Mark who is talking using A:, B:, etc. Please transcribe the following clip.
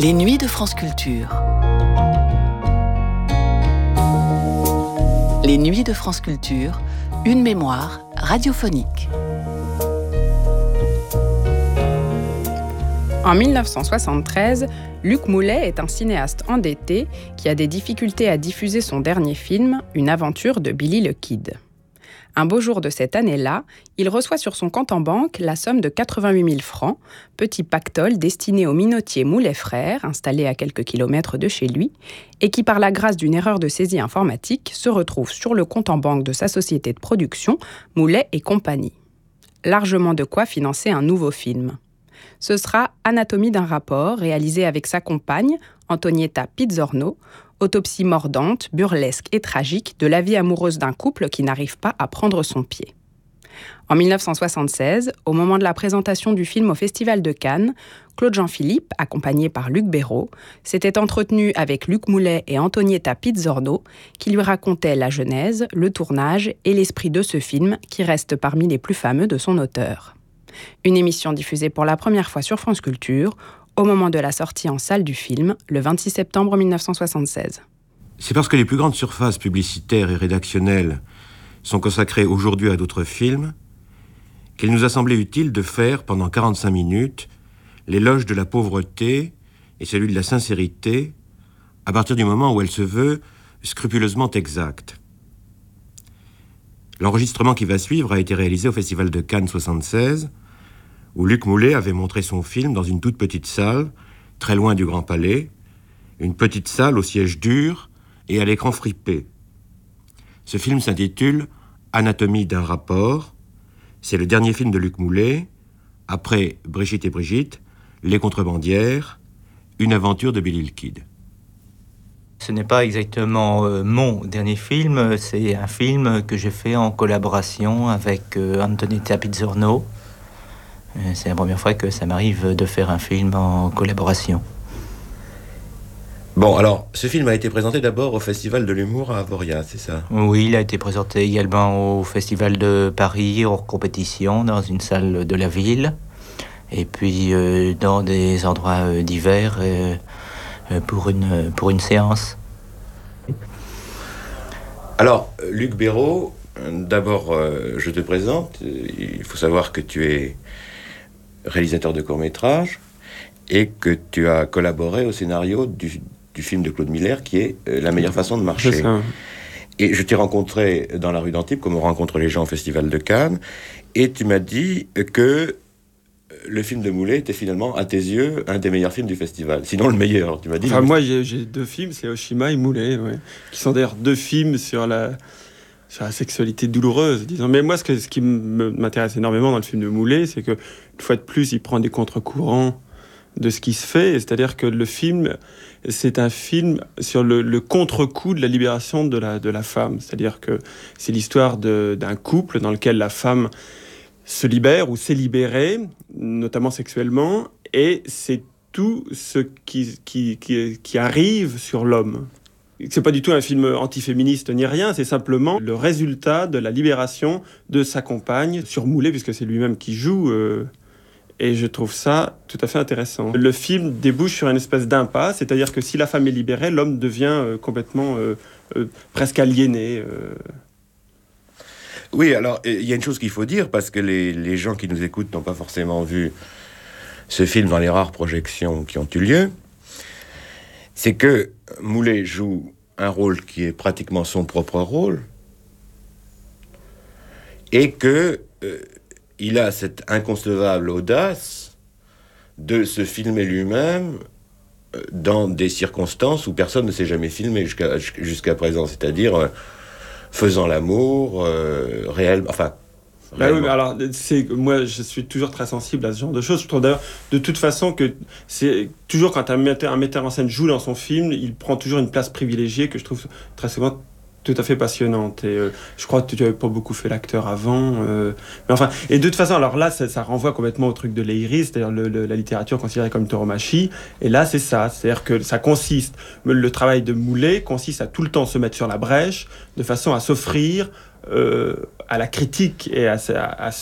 A: Les nuits de France Culture. Les nuits de France Culture, une mémoire radiophonique.
B: En 1973, Luc Moulet est un cinéaste endetté qui a des difficultés à diffuser son dernier film, Une aventure de Billy le Kid. Un beau jour de cette année-là, il reçoit sur son compte en banque la somme de 88 000 francs, petit pactole destiné au minotier Moulet Frères, installé à quelques kilomètres de chez lui, et qui, par la grâce d'une erreur de saisie informatique, se retrouve sur le compte en banque de sa société de production, Moulet et compagnie. Largement de quoi financer un nouveau film. Ce sera Anatomie d'un rapport, réalisé avec sa compagne, Antonietta Pizzorno, autopsie mordante, burlesque et tragique de la vie amoureuse d'un couple qui n'arrive pas à prendre son pied. En 1976, au moment de la présentation du film au Festival de Cannes, Claude Jean-Philippe, accompagné par Luc Béraud, s'était entretenu avec Luc Moulet et Antonietta Pizzorno, qui lui racontaient la genèse, le tournage et l'esprit de ce film qui reste parmi les plus fameux de son auteur. Une émission diffusée pour la première fois sur France Culture, au moment de la sortie en salle du film, le 26 septembre 1976.
C: C'est parce que les plus grandes surfaces publicitaires et rédactionnelles sont consacrées aujourd'hui à d'autres films qu'il nous a semblé utile de faire, pendant 45 minutes, l'éloge de la pauvreté et celui de la sincérité, à partir du moment où elle se veut scrupuleusement exacte. L'enregistrement qui va suivre a été réalisé au Festival de Cannes 76, où Luc Moulet avait montré son film dans une toute petite salle, très loin du Grand Palais, une petite salle au siège dur et à l'écran fripé. Ce film s'intitule « Anatomie d'un rapport ». C'est le dernier film de Luc Moulet, après Brigitte et Brigitte, Les Contrebandières, Une aventure de Billy le Kid.
D: Ce n'est pas exactement mon dernier film, c'est un film que j'ai fait en collaboration avec Antonietta Pizzorno. C'est la première fois que ça m'arrive de faire un film en collaboration.
C: Bon, alors, ce film a été présenté d'abord au Festival de l'Humour à Avoria, c'est ça ?
D: Oui, il a été présenté également au Festival de Paris, hors compétition, dans une salle de la ville. Et puis dans des endroits divers pour une séance.
C: Alors, Luc Béraud, d'abord, je te présente. Il faut savoir que tu es réalisateur de courts-métrages et que tu as collaboré au scénario du film de Claude Miller qui est La meilleure façon de marcher.
E: C'est ça.
C: Et je t'ai rencontré dans la rue d'Antibes, comme on rencontre les gens au Festival de Cannes, et tu m'as dit que le film de Moulet était finalement, à tes yeux, un des meilleurs films du festival. Sinon le meilleur, tu m'as dit.
E: Enfin, moi, j'ai deux films, c'est Oshima et Moulet, ouais, qui sont d'ailleurs deux films sur la sexualité douloureuse, disons. Mais moi, ce qui m'intéresse énormément dans le film de Moulet, c'est que, une fois de plus, il prend des contre-courants de ce qui se fait. C'est-à-dire que le film, c'est un film sur le contre-coup de la libération de la femme. C'est-à-dire que c'est l'histoire d'un couple dans lequel la femme se libère ou s'est libérée, notamment sexuellement, et c'est tout ce qui arrive sur l'homme. C'est pas du tout un film antiféministe ni rien, c'est simplement le résultat de la libération de sa compagne sur Moulet, puisque c'est lui-même qui joue, et je trouve ça tout à fait intéressant. Le film débouche sur une espèce d'impasse, c'est-à-dire que si la femme est libérée, l'homme devient complètement presque aliéné.
C: Oui, alors, il y a une chose qu'il faut dire, parce que les gens qui nous écoutent n'ont pas forcément vu ce film dans les rares projections qui ont eu lieu, c'est que Moulet joue un rôle qui est pratiquement son propre rôle, et que il a cette inconcevable audace de se filmer lui-même dans des circonstances où personne ne s'est jamais filmé jusqu'à présent, c'est-à-dire faisant l'amour, réel, enfin...
E: Bah oui, mais alors, moi, je suis toujours très sensible à ce genre de choses. Je trouve d'ailleurs, de toute façon, que c'est toujours quand un metteur en scène joue dans son film, il prend toujours une place privilégiée que je trouve très souvent tout à fait passionnante. Et je crois que tu n'avais pas beaucoup fait l'acteur avant. Mais enfin, et de toute façon, alors là, ça renvoie complètement au truc de Leiris, c'est-à-dire la littérature considérée comme tauromachie. Et là, c'est ça. C'est-à-dire que ça consiste, le travail de Moulet consiste à tout le temps se mettre sur la brèche, de façon à s'offrir à la critique et à